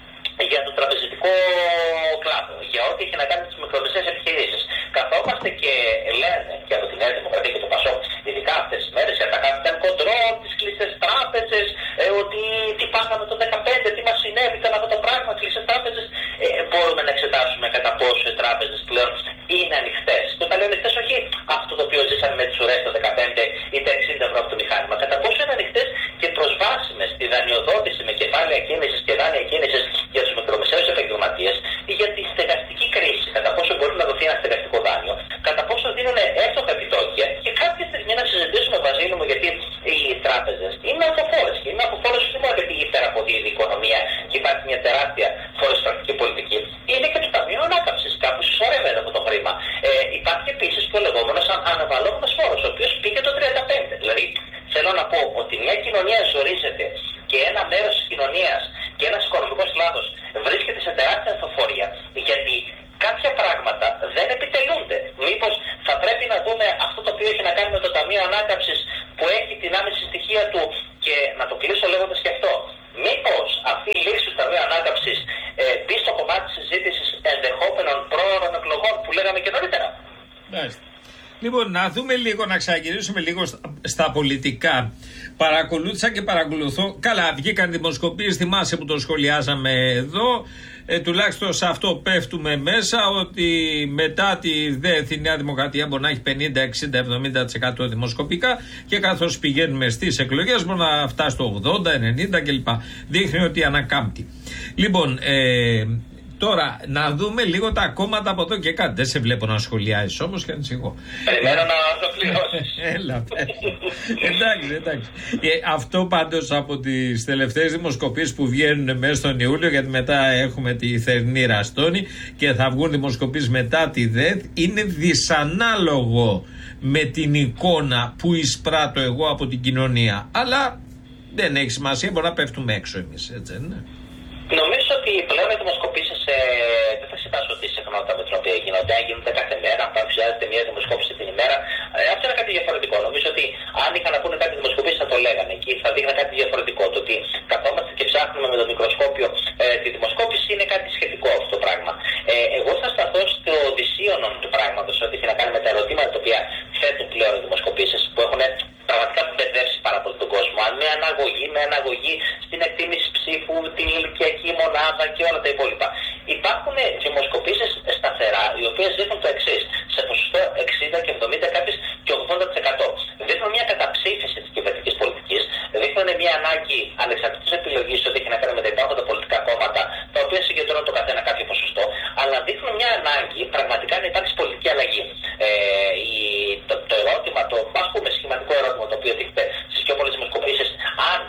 για το τραπεζικό κλάδο, για ό,τι έχει να κάνει με τις μικρομεσαίες επιχειρήσεις. Καθόμαστε και λέμε και από τη Νέα Δημοκρατία και το ΠΑΣΟΚ, ειδικά αυτές τις μέρες, για τα capital control, τις κλειστές τράπεζες, ε, ότι τι πάθαμε το δεκαπέντε, τι μας συνέβη, ήταν αυτό το πράγμα, κλειστές τράπεζες. Ε, μπορούμε να εξετάσουμε κατά πόσο οι τράπεζες πλέον είναι ανοιχτές. Και όταν λέω ανοιχτές, όχι αυτό το οποίο ζήσαμε με τις ουρές το δεκαπέντε ή τα εξήντα ευρώ από το μηχάνημα, κατά πόσο είναι ανοιχτές και προσβάσιμες στη δανειοδότηση με κεφάλαια κίνησης και δάνεια κίνησης για τους μικρομεσαίους επαγγελματίες, ή για τη στεγαστική κρίση, κατά πόσο μπορεί να δοθεί ένα στεγαστικό δάνειο, κατά πόσο δίνουν εύστοχα επιτόκια, και κάποια στιγμή να συζητήσουμε, Βασίλη μου, γιατί οι τράπεζες είναι αποφόρες. Και είναι αποφόρες όχι μόνο γιατί ύστερα από την οικονομία και υπάρχει μια τεράστια φοροεισπρακτική πολιτική, είναι και το Ταμείο Ανάκαμψης. Κάπου συσσωρεύεται αυτό το χρήμα. Ε, υπάρχει επίσης και ο λεγόμενος αναβαλλόμενος φόρος, ο οποίος πήγε το τριάντα πέντε. Δηλαδή, θέλω να πω ότι μια κοινωνία ζορίζεται και ένα μέρος της κοινωνίας και ένας οικονομικός κλάδος βρίσκεται σε τεράστια ανθοφορία, γιατί κάποια πράγματα δεν επιτελούνται. Μήπως θα πρέπει να δούμε αυτό το οποίο έχει να κάνει με το Ταμείο Ανάκαμψης, που έχει την άμεση στοιχεία του, και να το κλείσω λέγοντας και αυτό. Μήπως αυτή η λύση του Ταμείου Ανάκαμψης ε, μπει στο κομμάτι της συζήτησης ενδεχόμενων πρόωρων εκλογών που λέγαμε και νωρίτερα. Μάλιστα. Λοιπόν, να δούμε λίγο, να ξαναγυρίσουμε λίγο στα, στα πολιτικά. Παρακολούθησα και παρακολουθώ. Καλά, βγήκαν δημοσκοπήσεις, θυμάσαι που το σχολιάζαμε εδώ. Ε, τουλάχιστον σε αυτό πέφτουμε μέσα, ότι μετά τη ΔΕΘ η Νέα Δημοκρατία μπορεί να έχει πενήντα, εξήντα, εβδομήντα τοις εκατό δημοσκοπικά και καθώς πηγαίνουμε στις εκλογές μπορεί να φτάσει στο ογδόντα, ενενήντα κλπ. Δείχνει ότι ανακάμπτει. Λοιπόν, ε, τώρα να δούμε λίγο τα κόμματα από εδώ και κάτι. Δεν σε βλέπω να σχολιάζεις όμως και ανησυχώ. Περιμένω να ολοκληρώσεις. Έλα, εντάξει, εντάξει. Ε, αυτό πάντως από τις τελευταίες δημοσκοπήσεις που βγαίνουν μέσα στον Ιούλιο, γιατί μετά έχουμε τη θερινή ραστόνη και θα βγουν δημοσκοπήσεις μετά τη ΔΕΘ, είναι δυσανάλογο με την εικόνα που εισπράττω εγώ από την κοινωνία. Αλλά δεν έχει σημασία, μπορεί να πέφτουμε έξω εμείς, έτσι δεν είναι? Νομίζω ότι πλέον οι δημοσκοπήσεις ε, δεν θα συντάσσω τη συχνότητα με την οποία γίνονται. Αν γίνονται κάθε μέρα, αν παρουσιάζεται μια δημοσκόπηση την ημέρα, ε, αυτό είναι κάτι διαφορετικό. Νομίζω ότι αν είχαν να πούνε κάτι δημοσκοπήσεις θα το λέγανε και θα δείχνει κάτι διαφορετικό. Το ότι καθόμαστε και ψάχνουμε με το μικροσκόπιο ε, τη δημοσκόπηση είναι κάτι σχετικό αυτό το πράγμα. Ε, εγώ θα σταθώ στο δυσίωνο του πράγματος, ό,τι έχει να κάνει με τα ερωτήματα τα οποία θέτουν πλέον οι δημοσκοπήσεις, που έχουν πραγματικά μπερδέψει πάρα πολύ τον κόσμο. Αν με αναγωγή, με αναγωγή στην εκτίμηση ψήφου, την ηλικιακή μονάδα και όλα τα υπόλοιπα. Υπάρχουν δημοσκοπήσεις σταθερά, οι οποίες δείχνουν το εξής. Σε ποσοστό εξήντα και εβδομήντα, κάποιες και ογδόντα τοις εκατό. Δείχνουν μια καταψήφιση της κυβερνητικής πολιτικής, δείχνουν μια ανάγκη ανεξαρτήτως επιλογής ό,τι έχει να κάνει με τα υπάρχοντα πολιτικά κόμματα, τα οποία συγκεντρώνουν το καθένα κάποιο ποσοστό, αλλά δείχνουν μια ανάγκη πραγματικά να υπάρξει πολιτική αλλαγή. Ε, η, το, το ερώτημα, το ας πούμε σχηματικό ερώτημα, το οποίο δείχνεται στις πιο πολλές δημοσκοπήσεις, αν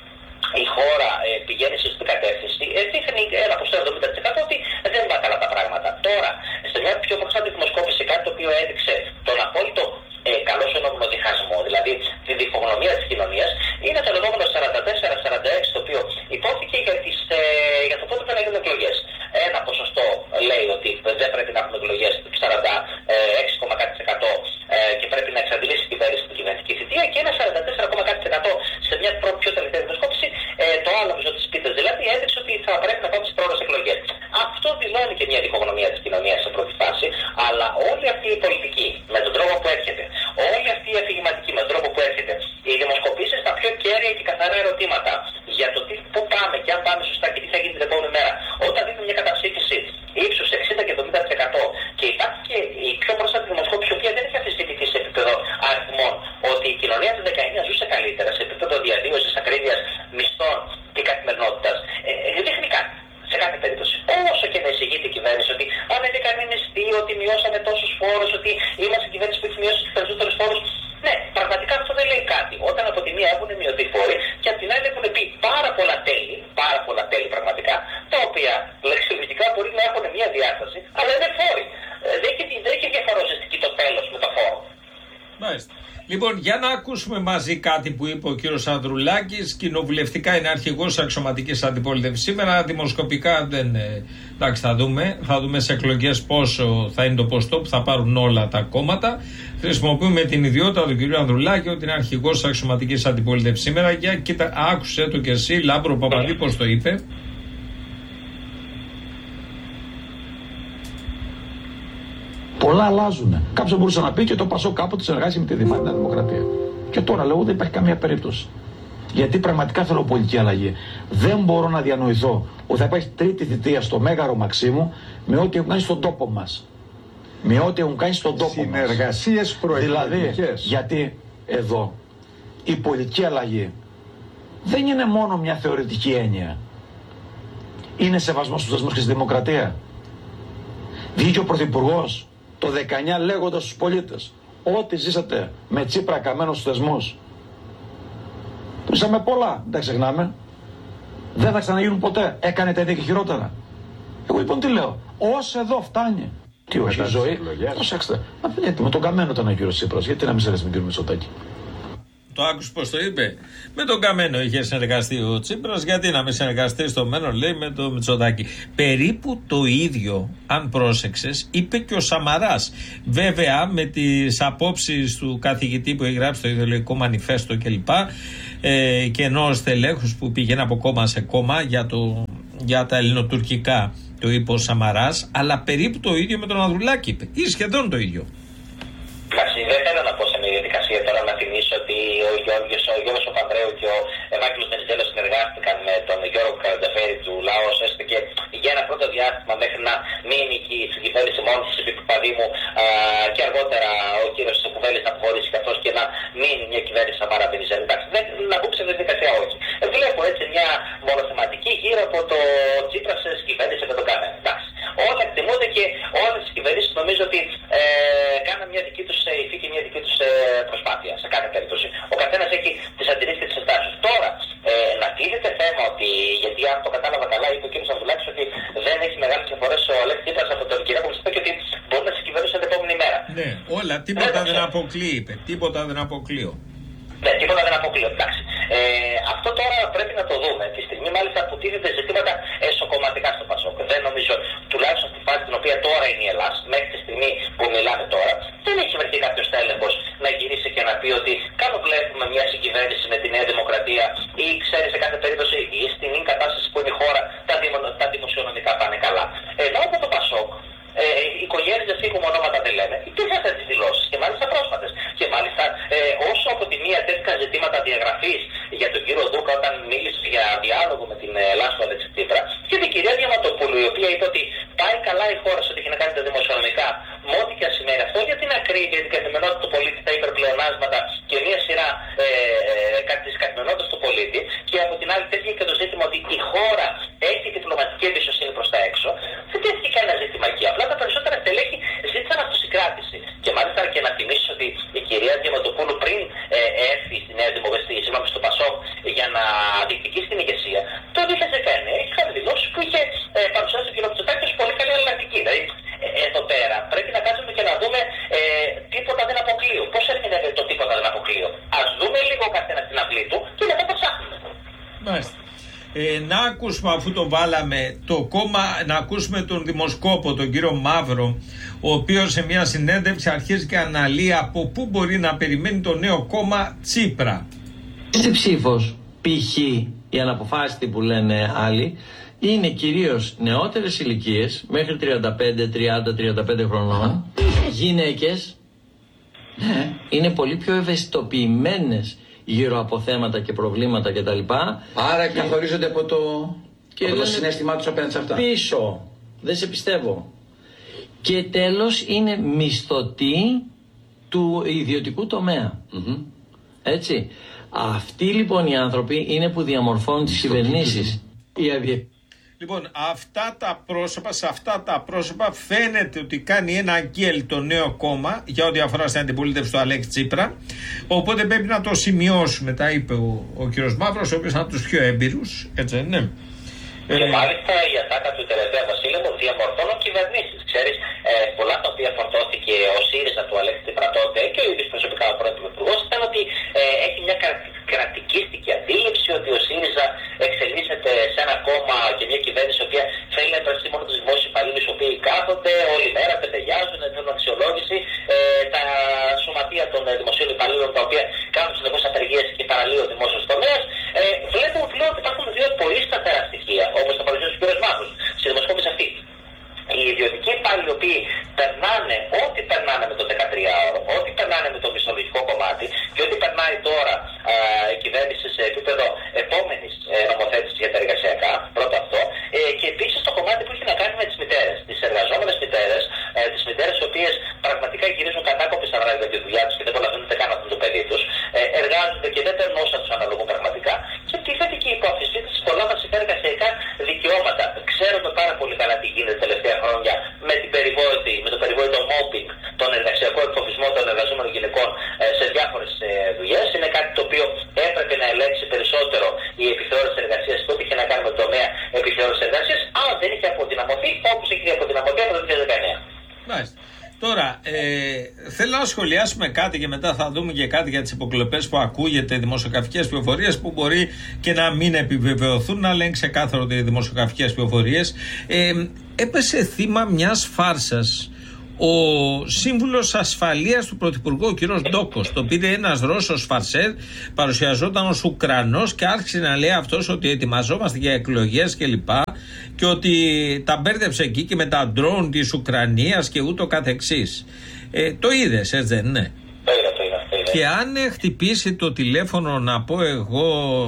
η χώρα ε, πηγαίνει σε σωστή κατεύθυνση, ε, δείχνει ένα ποσοστό εβδομήντα τοις εκατό ότι δεν va καλά τα πράγματα. Τώρα, σε μια πιο πρόσφατη δημοσκόπηση, κάτι το οποίο έδειξε τον απόλυτο ε, καλό ενόμενο διχασμό, δηλαδή τη διχογνωμία της κοινωνίας, είναι το λεγόμενο σαράντα τέσσερα σαράντα έξι, το οποίο υπόθηκε για, τις, ε, για το πότε θα γίνουν εκλογές. Ένα ποσοστό λέει ότι δεν πρέπει να έχουμε εκλογές, σαράντα έξι κόμμα κάτι τοις εκατό ε, και πρέπει να εξαντλήσει η κυβέρνηση την κυβερνητική θητεία, και ένα σαράντα τέσσερα κόμμα κάτι τοις εκατό σε μια πιο τελευταία δημοσκόπηση, ε, το άλλο μισό της πίτας δηλαδή, έδειξε ότι θα πρέπει να πάμε στις πρόορες εκλογές. Αυτό δηλώνει και μια διχογνωμία της κοινωνίας σε πρώτη φάση, αλλά όλη αυτή η πολιτική με τον τρόπο που έρχεται, όλη αυτή η αφηγηματική με τον τρόπο που έρχεται, οι δημοσκοπήσεις στα πιο κέρια και καθαρά ερωτήματα για το τι, πού πάμε και αν πάμε σωστά και τι θα γίνει την επόμενη μέρα, όταν δίνουμε μια καταψήφιση ύψους εξήντα και εβδομήντα τοις εκατό, και υπάρχει και η πιο πρόσφατη δημοσκόπηση, η οποία δεν έχει αμφισβητηθεί σε επίπεδο αριθμών, ότι η κοινωνία του δεκαεννιά ζούσε καλύτερα σε επίπεδο διαβίωσης, ακρίβειας, μισθών και καθημερινότητας, ε, δείχνει κάτι. Σε κάθε περίπτωση, όσο και να εισηγείται η κυβέρνηση ότι ανέβηκαν οι μισθοί, ότι μειώσαμε τόσους φόρους, ότι είμαστε η κυβέρνηση που έχει μειώσει τους περισσότερους φόρους. Ναι, πραγματικά αυτό δεν λέει κάτι. Όταν από τη μία έχουν μειωθεί φόροι και από την άλλη έχουν πει πάρα πολλά τέλη, πάρα πολλά τέλη πραγματικά, τα οποία λεξιολογικά μπορεί να έχουν μια διάσταση, αλλά είναι φόροι. Δεν έχει διαφορετική το τέλος με το φόρο. Μάλιστα. Λοιπόν, για να ακούσουμε μαζί κάτι που είπε ο κύριος Ανδρουλάκης. Κοινοβουλευτικά είναι αρχηγός αξιωματικής αντιπολίτευσης σήμερα. Δημοσκοπικά δεν. Ε, εντάξει, θα δούμε. Θα δούμε σε εκλογές πόσο θα είναι το ποστό που θα πάρουν όλα τα κόμματα. Χρησιμοποιούμε την ιδιότητα του κυρίου Ανδρουλάκη ότι είναι αρχηγός αξιωματικής αντιπολίτευσης σήμερα. Για κοίτα, άκουσε το και εσύ, Λάμπρο Παπαδί, πώς το είπε. Πολλά αλλάζουν. Κάποιος μπορούσε να πει και το Πασόκ κάποτε συνεργάζει με τη Νέα Δημοκρατία. Και τώρα λέω δεν υπάρχει καμία περίπτωση. Γιατί πραγματικά θέλω πολιτική αλλαγή. Δεν μπορώ να διανοηθώ ότι θα υπάρχει τρίτη θητεία στο Μέγαρο Μαξίμου με ό,τι έχουν κάνει στον τόπο μας. Με ό,τι έχουν κάνει στον τόπο μας. Συνεργασίες προεκλογικές. Δηλαδή, γιατί εδώ η πολιτική αλλαγή δεν είναι μόνο μια θεωρητική έννοια. Είναι σεβασμός στους δεσμούς και στη δημοκρατία. Βγήκε ο Πρωθυπουργός το δεκαεννιά λέγοντας στους πολίτες ό,τι ζήσατε με Τσίπρα καμένο στους θεσμούς. Ζήσαμε πολλά, δεν τα ξεχνάμε. Δεν θα ξαναγίνουν ποτέ. Έκανε τα ίδια και χειρότερα. Εγώ λοιπόν τι λέω, ως εδώ φτάνει. Τι όχι η ζωή. Προσέξτε, γιατί με τον καμένο ήταν ο κύριος Τσίπρας, γιατί να μην συνεργαστεί με τον κύριο Μητσοτάκη. Το άκουσε πώς το είπε. Με τον Καμένο είχε συνεργαστεί ο Τσίπρας. Γιατί να μην συνεργαστεί στο μέλλον, λέει, με το Μητσοτάκη. Περίπου το ίδιο, αν πρόσεξες, είπε και ο Σαμαράς. Βέβαια, με τις απόψεις του καθηγητή που έχει γράψει το ιδεολογικό μανιφέστο κλπ. Ε, και ενός στελέχους που πήγαινε από κόμμα σε κόμμα για, το, για τα ελληνοτουρκικά, το είπε ο Σαμαράς. Αλλά περίπου το ίδιο με τον Ανδρουλάκη είπε. Ή σχεδόν το ίδιο. Εντάξει, δεν θέλω να πω σε μια διαδικασία τώρα να θυμίσω ότι ο Γιώργος, ο Γιώργος ο Πανδρέου και ο Ευάγγελος Βενιζέλος συνεργάστηκαν με τον Γιώργο Καρανταφέρη του ΛΑΟΣ, έστω και για ένα πρώτο διάστημα μέχρι να μείνει και η συγκυβέρνηση μόνη της επί Παπαδήμου και αργότερα ο κύριος Κουβέλης να αποχωρήσει καθώς και να μείνει μια κυβέρνηση Σαμάρα Βενιζέλου. Εντάξει, δεν, να μπούμε σε διαδικασία όχι. Βλέπω έτσι μια μονοθεματική γύρω από το Τσίπρα σε κυβέρνηση με τον Καμένο. Εντάξει. Όλα εκτιμούνται και όλες οι κυβερνήσεις νομίζω ότι ε, κάνουν μια δική τους υφή και μια δική τους ε, προσπάθεια σε κάθε περίπτωση. Ο καθένας έχει τις αντιρρήσεις και τις ενστάσεις. Τώρα, ε, να τίθεται θέμα ότι, γιατί αν το κατάλαβα καλά, είπε ο κ. Σαββουλάκης ότι δεν έχει μεγάλες διαφορές ο Αλέξης Τσίπρας από τον Κυριάκο Μητσοτάκη και ότι μπορεί να συγκυβερνήσει την επόμενη μέρα. Ναι, όλα, τίποτα δεν, δεν αποκλείει, είπε. Τίποτα δεν αποκλείω. Ναι, τίποτα δεν αποκλείω. Εντάξει. Ε, αυτό τώρα πρέπει να το δούμε. Τη στιγμή μάλιστα που τίθεται ζητήματα εσωκομματικά στο Πασόκ. Δεν νομίζω, τουλάχιστον στη φάση την οποία τώρα είναι η Ελλάδα, μέχρι τη στιγμή που μιλάμε τώρα, δεν έχει βρεθεί κάποιο τέλεχος να γυρίσει και να πει ότι κάπου βλέπουμε μια συγκυβέρνηση με τη Νέα Δημοκρατία ή ξέρει σε κάθε περίπτωση ή στην κατάσταση που είναι η χώρα τα, δημο, τα δημοσιονομικά πάνε καλά. Ενώ από το Πασόκ, Ε, οι οικογένειες δεν φύγουν, ονόματα δεν λέμε. Υπήρχαν τέτοιες δηλώσεις και μάλιστα πρόσφατες. Και μάλιστα ε, όσο από τη μία τέθηκαν ζητήματα διαγραφής για τον κύριο Δούκα όταν μίλησε για διάλογο με την Ελλάδα του Αλέξη Τσίπρα, και την κυρία Διαματοπούλου, η οποία είπε ότι πάει καλά η χώρα σε ό,τι έχει να κάνει τα δημοσιονομικά, με ό,τι και αν σημαίνει αυτό, για την ακρίβεια, για την καθημερινότητα του πολίτη, τα υπερπλεονάσματα και μια σειρά ε, ε, της καθημερινότητας του πολίτη. Και από την άλλη τέθηκε και το ζήτημα ότι η χώρα έχει διπλωματική εμπιστοσύνη προς τα έξω. Δεν τέθηκε κανένα ζήτημα εκεί. Απλά τα περισσότερα στελέχη ζήτησαν αυτοσυγκράτηση. Και μάλιστα και να θυμίσω ότι η κυρία Διαματοπούλου πριν ε, έρθει στη Νέα Δημοκρατία, συγγνώμη, στο Πασόκ για να διεκδικήσει την ηγεσία, το δύο χιλιάδες δεκαεννέα είχαν δηλώσει που είχε ε, παρουσιάσει τον κύριο Μητσοτάκη ως πολύ καλή αλληλεγγύη. Δηλαδή, ε, εδώ πέρα πρέπει να κάτσουμε και να δούμε ε, τίποτα δεν αποκλείω. Πώς ερμηνεύεται το τίποτα δεν αποκλείω. Ας δούμε λίγο ο καθένας την αυλή του και μετά το ψάχνουμε. Μάλιστα. Ε, να ακούσουμε, αφού το βάλαμε, το κόμμα, να ακούσουμε τον δημοσκόπο, τον κύριο Μαύρο, ο οποίος σε μια συνέντευξη αρχίζει και αναλύει από πού μπορεί να περιμένει το νέο κόμμα Τσίπρα. Στη ψήφος, π.χ. οι αναποφάσιστοι που λένε άλλοι, είναι κυρίως νεότερες ηλικίες, μέχρι τριάντα πέντε, τριάντα, τριάντα πέντε χρονών, γυναίκες, ναι, είναι πολύ πιο ευαισθητοποιημένες γύρω από θέματα και προβλήματα κτλ. Άρα και καθορίζονται από το, και από το συναίσθημά τους απέναντι σε αυτά. Πίσω. Δεν σε πιστεύω. Και τέλος είναι μισθωτοί του ιδιωτικού τομέα. Mm-hmm. Έτσι. Αυτοί λοιπόν οι άνθρωποι είναι που διαμορφώνουν τις κυβερνήσεις. Η αδie... Λοιπόν, αυτά τα πρόσωπα, σε αυτά τα πρόσωπα φαίνεται ότι κάνει ένα γκέλ το νέο κόμμα για ό,τι αφορά στην αντιπολίτευση του Αλέξη Τσίπρα. Οπότε πρέπει να το σημειώσουμε, τα είπε ο, ο κ. Μαύρος, ο οποίος είναι από τους πιο έμπειρους, έτσι δεν είναι? Και μάλιστα η ατάκα του τελευταίου Βασίλειο διαμορφώνουν κυβερνήσεις. Ξέρεις, ε, πολλά τα οποία φορτώθηκε ο ΣΥΡΙΖΑ του Αλέξη Τσίπρα τότε και ο ίδιος προσωπικά ο πρωθυπουργός ήταν ότι ε, έχει μια κρατικίστικη αντίληψη ότι ο ΣΥΡΙΖΑ εξελίσσεται σε ένα κόμμα και μια κυβέρνηση η οποία θέλει να υπερασπιστεί μόνο τους δημόσιους υπαλλήλους οι οποίοι κάθονται όλη μέρα, πεντεγιάζουν, θέλουν αξιολόγηση, ε, τα σωματεία των δημοσίων υπαλλήλων τα οποία κάνουν συνεχώς απεργίες και παραλύει ο δημόσιος τομέας. Ε, βλέπουμε πλέον ότι υπάρχουν δύο πολύ σταθερά στοιχεία, όπως το παρουσίασε ο κ. Μαύρος στη δημοσκόπηση αυτή. Οι ιδιωτικοί υπάλληλοι οι οποίοι περνάνε ό,τι περνάνε με το δεκατριάωρο, ό,τι περνάνε με το μισθολογικό κομμάτι και ό,τι περνάει τώρα α, η κυβέρνηση σε επίπεδο επόμενης ε, νομοθέτησης για τα εργασιακά, πρώτο αυτό, ε, και επίσης το κομμάτι που έχει να κάνει με τις μητέρες, τις εργαζόμενες μητέρες, ε, τις μητέρες οι οποίες πραγματικά γυρίζουν κατάκοποι στα βράδια για τη δουλειά τους και δεν προλαβαίνουν καν να δουν το παιδί τους, ε, εργάζονται και δεν παίρνουν όσα τους αναλογούν πραγματικά και τίθεται και υπό αμφισβήτηση πολλά βασικά εργασιακά δικαιώματα. Ξέρουμε πάρα πολύ καλά τι γίνεται τελευταία χρόνια με, την περιβόητη, με το περιβόητο mobbing, τον εργασιακό εκφοβισμό των εργαζόμενων γυναικών ε, σε διάφορες ε, δουλειές. Είναι κάτι το οποίο έπρεπε να ελέγξει περισσότερο η επιθεώρηση εργασίας και ό,τι είχε να κάνει με το τομέα επιθεώρηση εργασίας, αλλά δεν είχε αποδυναμωθεί όπως έχει αποδυναμωθεί από το δύο χιλιάδες δεκαεννέα. Μάλιστα. Τώρα, ε, θέλω να σχολιάσουμε κάτι και μετά θα δούμε και κάτι για τις υποκλοπές που ακούγεται, δημοσιογραφικές πληροφορίες που μπορεί και να μην επιβεβαιωθούν, αλλά είναι ξεκάθαρο ότι οι δημοσιογραφικές πληροφορίες. Ε, έπεσε θύμα μιας φάρσας ο σύμβουλος ασφαλείας του Πρωθυπουργού, ο κ. Ντόκος. Το πήρε ένας Ρώσος φαρσέρ, παρουσιαζόταν ως Ουκρανός και άρχισε να λέει αυτός ότι ετοιμαζόμαστε για εκλογές κλπ. Και ότι τα μπέρδεψε εκεί και με τα ντρόουν της Ουκρανίας και ούτω καθεξής. Ε, το είδες, έτσι δεν είναι? Και αν χτυπήσει το τηλέφωνο να πω εγώ,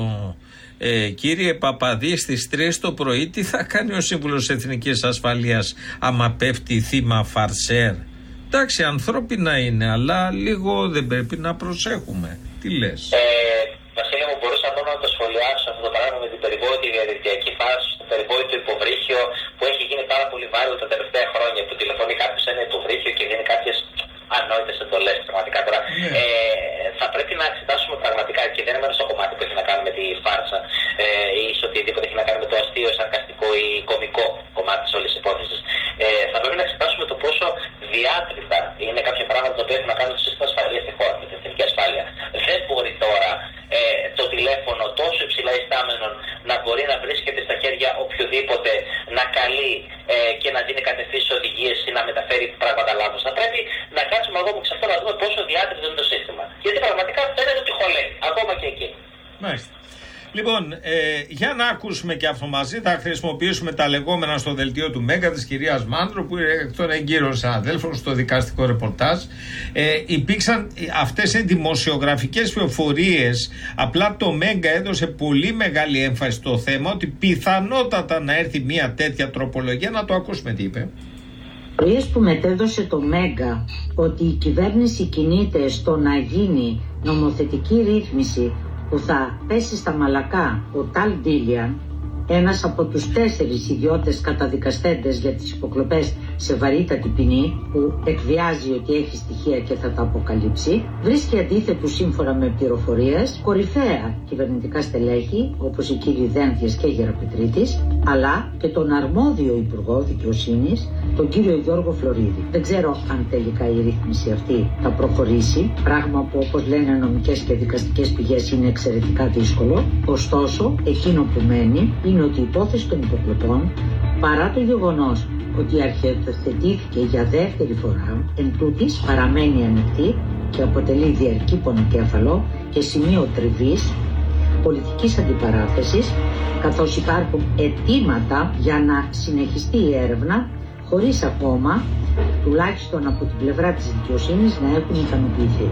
ε, κύριε Παπαδί, στις τρεις το πρωί, τι θα κάνει ο Σύμβουλος Εθνικής Ασφαλείας άμα πέφτει θύμα φαρσέρ? Εντάξει, ανθρώπινα είναι, αλλά λίγο δεν πρέπει να προσέχουμε. Τι λες? Ε, Βασίλη μου, μπορούσα μόνο να το σχολιάσω αυτό το πράγμα με την περιβόητη διαδικτυακή φάση, το περιβόητο υποβρύχιο που έχει γίνει πάρα πολύ βάρη τα τελευταία χρόνια. Που τηλεφωνεί κάποιο σε ένα υποβρύχιο και δίνει κάποιες ανόητες εντολές. Πραγματικά τώρα yeah. ε, θα πρέπει να εξετάσουμε πραγματικά, και δεν είναι στο κομμάτι που έχει να κάνει με τη φάρσα ε, ή σε οτιδήποτε έχει να κάνει με το αστείο, σαρκαστικό ή κωμικό κομμάτι της όλης υπόθεσης. Ε, θα πρέπει να εξετάσουμε το πόσο διάτρητα είναι κάποια πράγματα τα οποία έχουν να κάνουν με το σύστημα ασφαλείας στη χώρα, με την εθνική ασφάλεια. Δεν μπορεί τώρα ε, το τηλέφωνο τόσο υψηλά ιστάμενον να μπορεί να βρίσκεται στα χέρια οποιοδήποτε, να καλεί ε, και να δίνει κατευθύνσεις οδηγίες ή να μεταφέρει πράγματα λάθος. Θα πρέπει να κάτσουμε ακόμα και σε αυτό να δούμε πόσο διάτριτο είναι το σύστημα. Γιατί πραγματικά φαίνεται ότι χωλαίνει, ακόμα και εκεί. Μάλιστα. Λοιπόν, ε, για να ακούσουμε και αυτό μαζί, θα χρησιμοποιήσουμε τα λεγόμενα στο δελτίο του Μέγκα της κυρίας Μάνδρου, που είναι εκ των εγκύρων συναδέλφων στο δικαστικό ρεπορτάζ. Ε, υπήρξαν αυτές οι δημοσιογραφικές πληροφορίες. Απλά το Μέγκα έδωσε πολύ μεγάλη έμφαση στο θέμα ότι πιθανότατα να έρθει μια τέτοια τροπολογία. Να το ακούσουμε τι είπε. Πληροφορίες που μετέδωσε το Μέγκα ότι η κυβέρνηση κινείται στο να γίνει νομοθετική ρύθμιση που θα πέσει στα μαλακά ο Ταλ Ντίλιαν, ένας από τους τέσσερις ιδιώτες καταδικαστέντες για τις υποκλοπές σε βαρύτατη ποινή, που εκβιάζει ότι έχει στοιχεία και θα τα αποκαλύψει, βρίσκει αντίθετους σύμφωνα με πληροφορίες κορυφαία κυβερνητικά στελέχη όπως οι κύριοι Δένδιας και Γεραπετρίτης, αλλά και τον αρμόδιο Υπουργό Δικαιοσύνης, τον κύριο Γιώργο Φλωρίδη. Δεν ξέρω αν τελικά η ρύθμιση αυτή θα προχωρήσει, πράγμα που όπως λένε νομικές και δικαστικές πηγές είναι εξαιρετικά δύσκολο. Ωστόσο, εκείνο που μένει είναι ότι η υπόθεση των υποκλοπών, παρά το γεγονός ότι αρχιοθετήθηκε για δεύτερη φορά, εν τούτης παραμένει ανοιχτή και αποτελεί διαρκή πονοκέφαλο και σημείο τριβής πολιτικής αντιπαράθεσης, καθώς υπάρχουν αιτήματα για να συνεχιστεί η έρευνα, χωρίς ακόμα, τουλάχιστον από την πλευρά της δικαιοσύνης, να έχουν ικανοποιηθεί.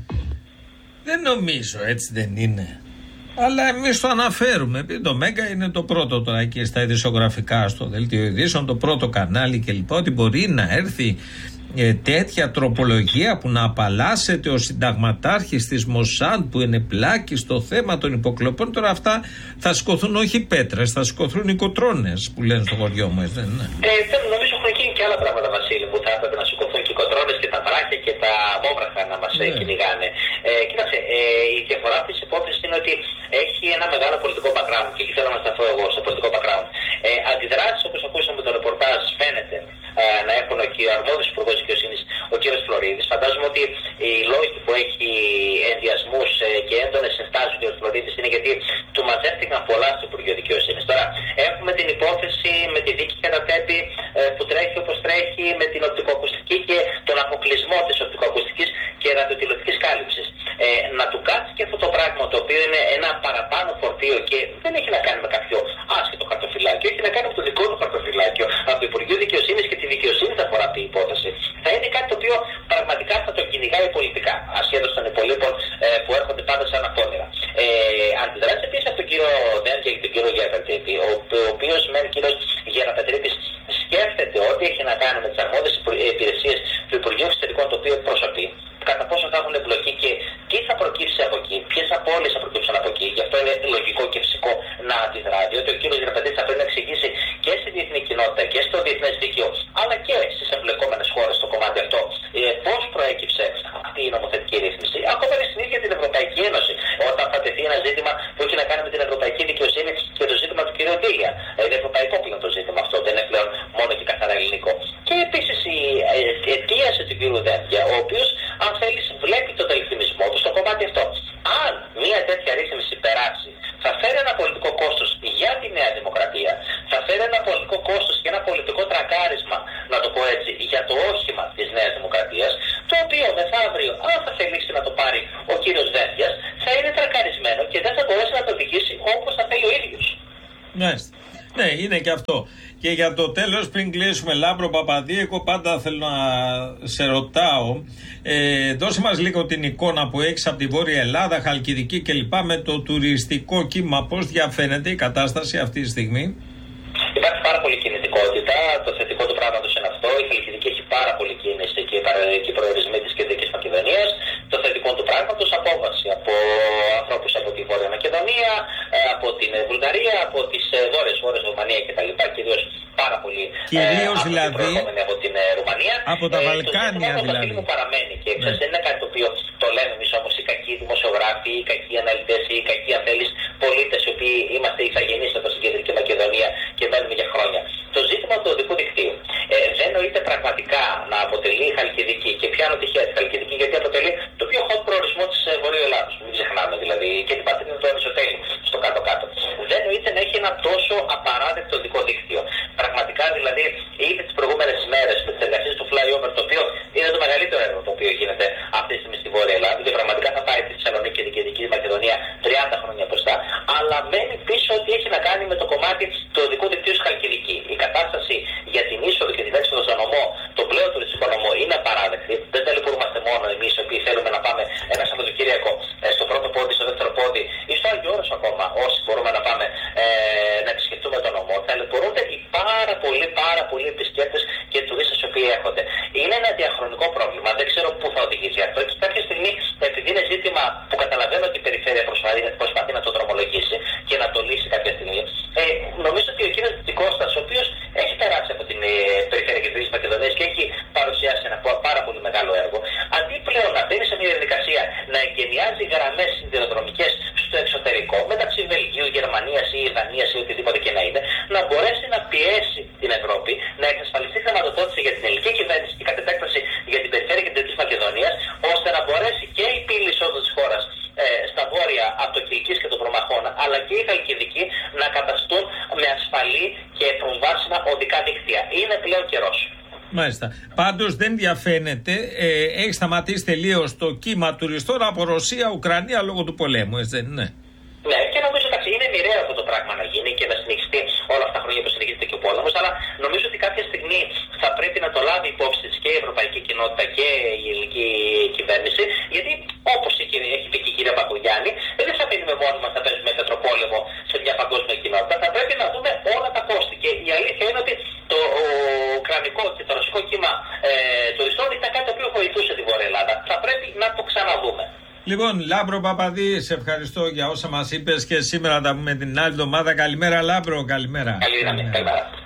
Δεν νομίζω, έτσι δεν είναι. Αλλά εμείς το αναφέρουμε. Επειδή το Μέγκα είναι το πρώτο τώρα εκεί στα ειδησιογραφικά, στο δελτίο ειδήσεων, το πρώτο κανάλι κλπ. Ότι μπορεί να έρθει ε, τέτοια τροπολογία που να απαλλάσσεται ο συνταγματάρχης της Μοσάντ που είναι πλάκη στο θέμα των υποκλοπών. Τώρα αυτά θα σηκωθούν όχι πέτρες, θα σηκωθούν οικοτρώνες που λένε στο χωριό μου, έτσι δεν είναι? Ε, νομίζω έχουν γίνει και άλλα πράγματα, Βασίλη, που θα έπρεπε να σηκωθούν και οι οικοτρώνες και τα βράχια και τα μόβραχα να μας yeah. κυνηγάνε. Ε, κοίταξε, ε, η διαφορά αυτής της υπόθεσης είναι ότι έχει ένα μεγάλο πολιτικό background και εκεί θέλω να σταθώ εγώ στο πολιτικό background. Ε, αντιδράσεις όπως ακούσαμε το ρεπορτάζ φαίνεται ε, να έχουν ο αρμόδιος Υπουργός Δικαιοσύνης, ο κ. Φλωρίδης. Φαντάζομαι ότι οι λόγοι που έχει ενδιασμούς ε, και έντονες ενστάσεις ο κ. Φλωρίδης είναι γιατί του μαζεύτηκαν πολλά στο Υπουργείο Δικαιοσύνης. Τώρα έχουμε την υπόθεση με τη δίκη Κατατέπη ε, που τρέχει όπως τρέχει, με την οπτικοακουστική και τον αποκλεισμό της οπτικοακουστικής και ραδιοτηλεοπτικής κάλυψης. Ε, να του κάτσει και αυτό το πράγμα, το οποίο είναι ένα παραπάνω φορτίο και δεν έχει να κάνει με κάποιο άσχετο χαρτοφυλάκιο, έχει να κάνει με το δικό του χαρτοφυλάκιο, από το Υπουργείο Δικαιοσύνης και τη δικαιοσύνη θα αφορά αυτή η υπόθεση. Θα είναι κάτι το οποίο πραγματικά θα το κυνηγάει πολιτικά, ασχέτως των υπολείπων ε, που έρχονται πάντα σαν απόνερα. Ε, αντιδράσει επίσης από τον κύριο Δένδια και τον κύριο Γεραπετρίτη, ο, ο οποίος με ο κύριος Γεραπετρίτης σκέφτεται ότι έχει να κάνει με τις αρμόδιες υπηρεσίες του Υπουργείου Εξωτερικών, το οποίο εκπροσωπεί, κατά πόσο θα έχουν εμπλοκή και τι θα προκύψει από εκεί, ποιες απώλειες θα προκύψουν από εκεί. Γι' αυτό είναι λογικό και φυσικό να αντιδρά. Διότι ο κύριος Γεραπετρίτης θα πρέπει να εξηγήσει και στη διεθνή κοινότητα και στο διεθνές δίκαιο, αλλά και στις εμπλεκόμενες χώρες στο κομμάτι αυτό, ε, πώς προέκυψε αυτή η νομοθετική ρύθμιση. Ακόμα και στην ίδια την Ευρωπαϊκή Ένωση, όταν θα τεθεί ένα ζήτημα που έχει να κάνει με την ευρωπαϊκή δικαιοσύνη και το ζήτημα του κ. Ντίλια. Είναι ευρωπαϊκό πλέον το ζήτημα αυτό, δεν είναι πλέον μόνο και καθαρά ελληνικό. Και επίσης η αιτίαση του κ. Δένδια, ο οποίος, αν θέλει, βλέπει τον τελειθυμισμό του στο κομμάτι αυτό. Αν μια τέτοια ρύθμιση περάσει, θα φέρει ένα πολιτικό κόστος για τη Νέα Δημοκρατία, θα φέρει ένα πολιτικό κόστος και ένα πολιτικό τρακάρισμα, να το πω έτσι, για το όχημα της Νέας Δημοκρατίας, το οποίο μεθαύριο, αν θα θελήσει να το πάρει ο κύριος Δένδιας, θα είναι τρακαρισμένο και δεν θα μπορέσει να το οδηγήσει όπως θα θέλει ο ίδιος. Μάλιστα. Ναι, είναι Είναι και αυτό. Και για το τέλος, πριν κλείσουμε, Λάμπρο Παπαδί, εγώ πάντα θέλω να σε ρωτάω, ε, δώσε μας λίγο την εικόνα που έχεις από τη Βόρεια Ελλάδα, Χαλκιδική κλπ. Με το τουριστικό κύμα. Πώς διαφαίνεται η κατάσταση αυτή τη στιγμή? Υπάρχει πάρα πολύ κινητικότητα. Το θετικό του πράγματος είναι αυτό. Η Χαλκιδική έχει πάρα πολύ κίνηση και οι προορισμοί της Κεντρικής Μακεδονίας. Το θετικό του πράγματος, απόβαση από ανθρώπους από τη Βόρεια Μακεδονία, από την Βουλγαρία, από τις βόρειες χώρες, Ρουμανία κτλ. Κυρίως πάρα πολύ. Κυρίως ε, δηλαδή από την ε, Ρουμανία. Από τα Βαλκάνια ε, το δηλαδή. Το μου παραμένει και ναι. Δεν είναι κάτι το οποίο το λέμε εμείς όμως οι κακοί δημοσιογράφοι, οι κακοί αναλυτές, οι κακοί αν θέλεις πολίτες οι οποίοι είμαστε ηθαγενείς εδώ στην Κεντρική Μακεδονία και μένουμε για χρόνια. Το ζήτημα του οδικού δικτύου ε, δεν νοείται πραγματικά να αποτελεί η Χαλκιδική και πιάνω τυχαία τη Χαλκιδική γιατί αποτελεί το πιο hot προορισμό της Βορείου Ελλάδος. Μην ξεχνάμε δηλαδή και την πατρίδα του Αριστοτέλη στο κάτω-κάτω. Δεν νοείται να έχει ένα τόσο απαράδεκτο οδικό δίκτυο. Πραγματικά δηλαδή ήδη τις προηγούμενες ημέρες με τις εργασίες του flyover, το οποίο είναι το μεγαλύτερο έργο το οποίο γίνεται αυτή τη στιγμή στη Βόρεια Ελλάδα και πραγματικά θα πάει τη Θεσσαλονίκη και την Κεντρική Μακεδονία τριάντα χρόνια μπροστά, αλλά μένει πίσω ότι έχει να κάνει με το κομμάτι του οδικού δικτύου στη Χαλκιδική. Η κατάσταση για την είσοδο και την έξοδο στον νομό, τον πλέον τουριστικό νομό, είναι απαράδεκτη. Δεν ταλαιπωρούμαστε μόνο εμείς οι οποίοι θέλουμε να πάμε ένα Σαββατοκύριακο στο πρώτο πόδι, στο δεύτερο πόδι ή στο Άγιο Όρος ακόμα, όσοι μπορούμε να πάμε ε, να επισκεφτούμε τον νομό. Ταλαιπωρούνται οι πάρα πολλοί, πάρα πολλοί επισκέπτες και τουρίστες οι οποίοι έρχονται. Είναι ένα διαχρονικό πρόβλημα. Δεν ξέρω πού θα οδηγήσει αυτό. Και κάποια στιγμή, επειδή είναι ζήτημα που καταλαβαίνω ότι η περιφέρεια προσπαθεί, προσπαθεί να το δρομολογήσει και να το λύσει κάποια στιγμή, ε, νομίζω ότι ο κύριος Δικώστας, ο οποίος έχει περάσει από την ε, περιφέρεια Κεντρικής Μακεδονίας και έχει παρουσιάσει ένα πάρα πολύ μεγάλο έργο, αντί πλέον να μπαίνει σε μια διαδικασία να εγκαινιάζει γραμμές σιδηροδρομικές στο εξωτερικό, μεταξύ Βελγίου, Γερμανίας ή Δανίας ή οτιδήποτε και να είναι, να μπορέσει να πιέσει την Ευρώπη, να εξασφαλιστεί χρηματοδότηση για την ελληνική κυβέρνηση και κατ' επέκταση για την περιφέρεια Κεντρικής Μακεδονίας, ώστε να μπορέσει και η πύλη εισόδου της χώρας ε, στα βόρεια από το Κιλκής και το Προμαχώνα, αλλά και η Χαλκιδική να καταστούν με ασφαλή και προσβάσιμα οδικά δίκτυα. Είναι πλέον καιρός. Μάλιστα. Πάντως δεν διαφαίνεται, ε, έχει σταματήσει τελείως το κύμα τουριστών από Ρωσία, Ουκρανία λόγω του πολέμου, έτσι δεν είναι? Ναι, και νομίζω ότι είναι μοιραίο αυτό το πράγμα να γίνει και να συνεχιστεί όλα αυτά τα χρόνια που συνεχίζεται και ο πόλεμος, αλλά νομίζω ότι κάποια στιγμή θα πρέπει να το λάβει υπόψη της και η ευρωπαϊκή κοινότητα και η ελληνική κυβέρνηση, γιατί όπως έχει πει και η κυρία Παπογιάννη, δεν θα μείνουμε μόνοι μας να παίζουμε πετροπόλεμο σε μια παγκόσμια κοινότητα. Θα πρέπει να δούμε όλα τα κόστη. Και η αλήθεια είναι ότι το ουκρανικό και το ρωσικό κύμα ε, τουριστών ήταν κάτι το οποίο βοηθούσε τη Βόρεια Ελλάδα. Θα πρέπει να το ξαναδούμε. Λοιπόν, Λάμπρο Παπαδί, σε ευχαριστώ για όσα μας είπες και σήμερα τα πούμε την άλλη εβδομάδα. Καλημέρα Λάμπρο, καλημέρα. Καλημέρα. Καλημέρα.